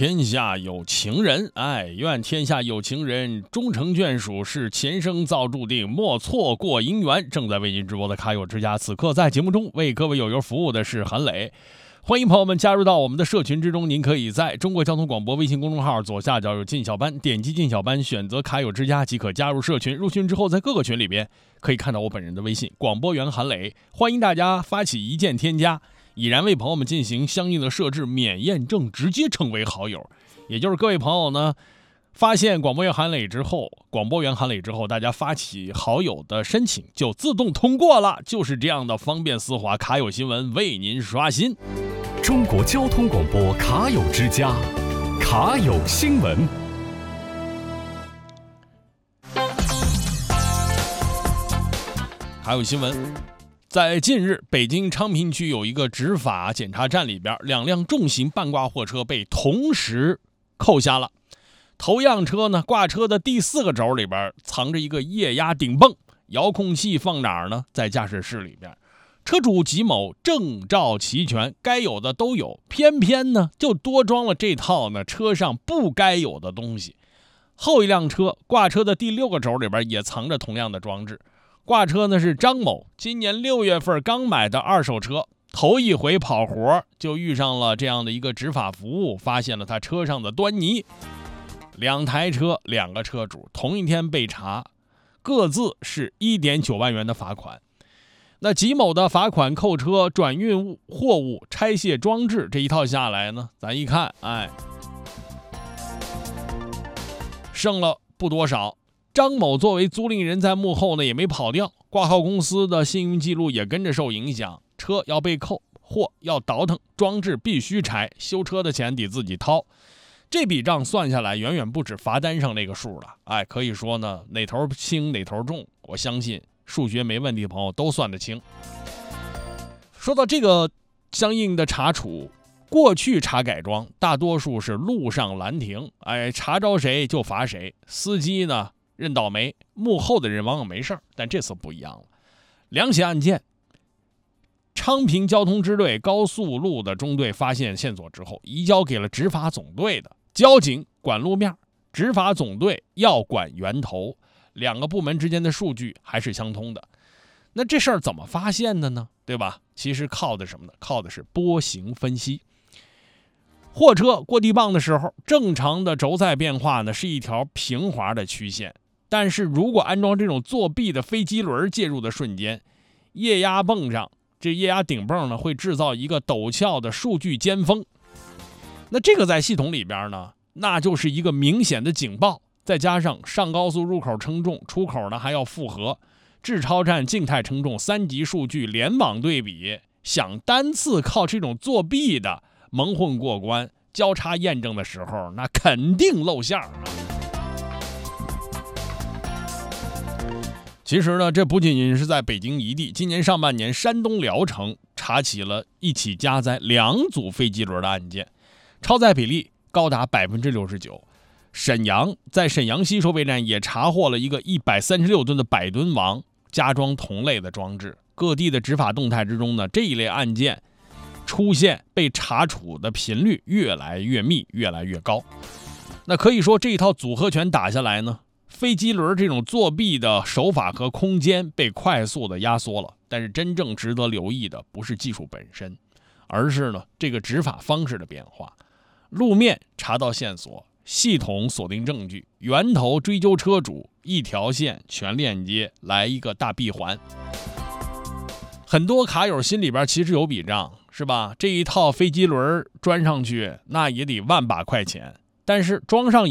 天下有情人，愿天下有情人终成眷属，是前生早注定，莫错过姻缘。正在为您直播的卡友之家，此刻在节目中为各位友友服务的是韩磊。欢迎朋友们加入到我们的社群之中，您可以在中国交通广播微信公众号左下角有进小班，点击进小班，选择卡友之家即可加入社群。入群之后，在各个群里边可以看到我本人的微信广播员韩磊，欢迎大家发起一键添加，已然为朋友们进行相应的设置，免验证，直接成为好友。也就是各位朋友呢，发现广播员韩磊之后，大家发起好友的申请就自动通过了，就是这样的方便丝滑。卡友新闻为您刷新。 中国交通广播卡友之家，卡友新闻。 卡友新闻，在近日，北京昌平区有一个执法检查站里边，2辆重型半挂货车被同时扣下了。头样车呢，挂车的第4个轴里边藏着一个液压顶泵，遥控器放哪儿呢？在驾驶室里边。车主吉某证照齐全，该有的都有，偏偏呢就多装了这套呢车上不该有的东西。后一辆车挂车的第6个轴里边也藏着同样的装置。挂车呢是张某，今年6月份刚买的2手车，头一回跑活就遇上了这样的一个执法服务，发现了他车上的端倪。2台车2个车主同一天被查，各自是1.9万元的罚款。那吉某的罚款、扣车、转运货物、拆卸装置这一套下来呢，咱一看，剩了不多少。张某作为租赁人在幕后呢也没跑掉，挂号公司的信用记录也跟着受影响，车要被扣，货要倒腾，装置必须拆，修车的钱得自己掏。这笔账算下来远远不止罚单上那个数了，可以说呢哪头轻哪头重，我相信数学没问题的朋友都算得清。说到这个相应的查处，过去查改装大多数是路上拦停，查着谁就罚谁，司机呢认倒霉，幕后的人往往没事儿。但这次不一样了，2起案件，昌平交通支队高速路的中队发现线索之后，移交给了执法总队的。交警管路面，执法总队要管源头，2个部门之间的数据还是相通的。那这事儿怎么发现的呢？对吧？其实靠的什么呢？靠的是波形分析。货车过地磅的时候，正常的轴载变化呢是一条平滑的曲线，但是如果安装这种作弊的飞机轮介入的瞬间，液压泵上这液压顶泵呢会制造一个陡峭的数据尖峰。那这个在系统里边呢，那就是一个明显的警报。再加上上高速入口称重，出口呢还要复核，制超站静态称重，3级数据联网对比，想单次靠这种作弊的蒙混过关，交叉验证的时候，那肯定露馅儿。其实呢，这不仅仅是在北京一地，今年上半年，山东聊城查起了一起加载2组飞机轮的案件，超载比例高达 69%。在沈阳西收费站也查获了一个136吨的百吨王，加装同类的装置。各地的执法动态之中呢，这一类案件出现被查处的频率越来越密，越来越高。那可以说这一套组合拳打下来呢，飞机轮这种作弊的手法和空间被快速的压缩了。但是真正值得留意的不是技术本身，而是呢这个执法方式的变化。路面查到线索，系统锁定证据，源头追究车主，一条线全链接，来一个大闭环。很多卡友心里边其实有笔账，是吧？这一套飞机轮装上去那也得1万把块钱，但是装上